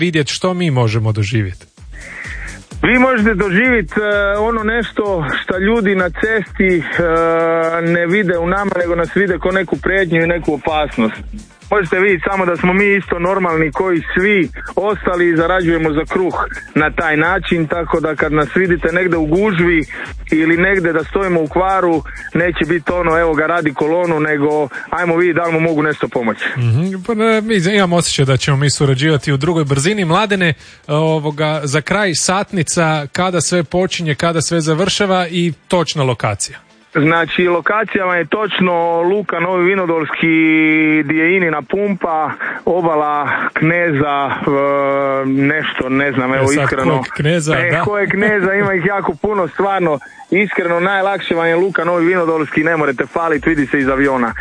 vidjeti što mi možemo doživjeti? Vi možete doživjeti ono nešto što ljudi na cesti ne vide u nama, nego nas vide kao neku prijetnju i neku opasnost. Možete vidjeti samo da smo mi isto normalni koji svi ostali i zarađujemo za kruh na taj način, tako da kad nas vidite negdje u gužvi ili negdje da stojimo u kvaru, neće biti ono evo ga radi kolonu, nego ajmo vidjeti da li mu mogu nešto pomoći. Mi imamo osjećaj da ćemo mi surađivati u drugoj brzini. Mladene, za kraj satnica, kada sve počinje, kada sve završava i točna lokacija. Znači, lokacijama je točno Luka Novi Vinodolski, gdje je Inina pumpa, obala Kneza, nešto, ne znam, evo iskreno. Kog Kneza, da? Koje Kneza, ima ih jako puno, stvarno. Iskreno, najlakše vam je Luka Novi Vinodolski, ne morate faliti, vidi se iz aviona.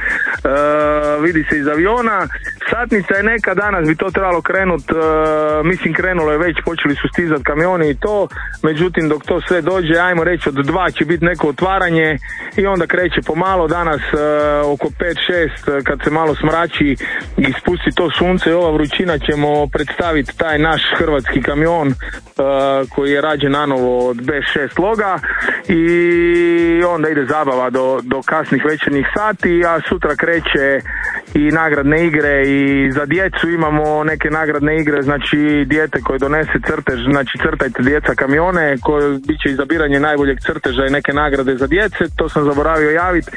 Satnica je neka, danas bi to trebalo krenut, mislim krenulo je već, počeli su stizati kamioni i to, međutim dok to sve dođe, ajmo reći od 2 će biti neko otvaranje i onda kreće pomalo, danas oko 5-6 kad se malo smrači i spusti to sunce i ova vrućina ćemo predstaviti taj naš hrvatski kamion koji je rađen nanovo od B6 loga i onda ide zabava do kasnih večernjih sati, a sutra kreće i nagradne igre i za djecu imamo neke nagradne igre, znači dijete koje donese crtež, znači crtajte djeca kamione, koje bit će izabiranje najboljeg crteža i neke nagrade za djece, to sam zaboravio javiti.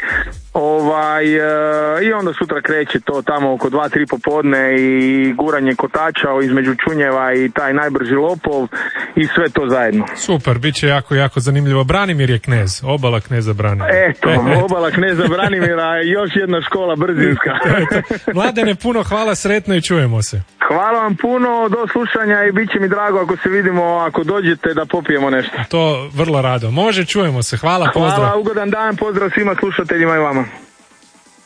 I onda sutra kreće to tamo oko 2-3 popodne i guranje kotača između čunjeva i taj najbrži lopov i sve to zajedno. Super, bit će jako, jako zanimljivo. Branimir je knez, obala kneza Branimira. Obala kneza Branimira je još jedna škola brzinska. Mladene, puno hvala, sretno i čujemo se. Hvala vam puno, do slušanja i bit će mi drago ako se vidimo, ako dođete da popijemo nešto. To vrlo rado. Može, čujemo se. Hvala, pozdrav. Hvala, ugodan dan, pozdrav svima slušateljima i vama.